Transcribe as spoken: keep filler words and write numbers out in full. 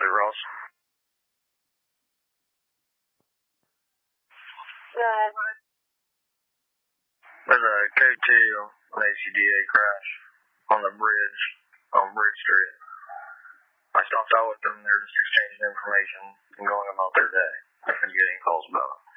Copy, Ross. Yeah. There's a K two A C D A crash on the bridge, on Bridge Street. I stopped out with them. They're just exchanging information and going about their day. I couldn't get any calls about it.